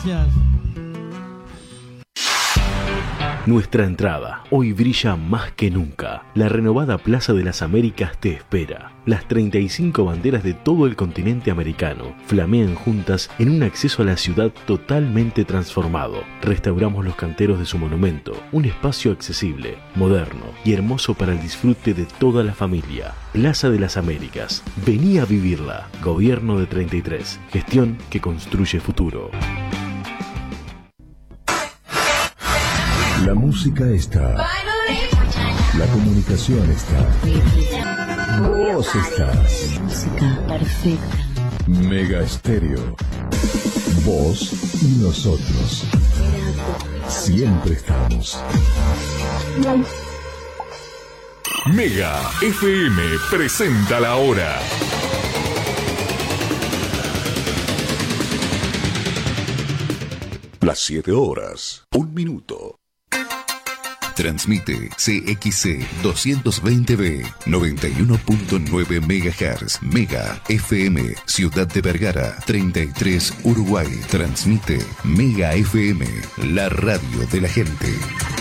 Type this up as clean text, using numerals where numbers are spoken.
gracias. Nuestra entrada hoy brilla más que nunca. La renovada Plaza de las Américas te espera. Las 35 banderas de todo el continente americano flamean juntas en un acceso a la ciudad totalmente transformado. Restauramos los canteros de su monumento, un espacio accesible, moderno y hermoso para el disfrute de toda la familia. Plaza de las Américas. Vení a vivirla. Gobierno de 33. Gestión que construye futuro. La música está. La comunicación está. Vos estás. Música perfecta. Mega Estéreo. Vos y nosotros. Siempre estamos. Mega FM presenta la hora. Las 7 horas, 1 minuto. Transmite CXC 220B 91.9 MHz Mega FM Ciudad de Vergara 33 Uruguay. Transmite Mega FM, la radio de la gente.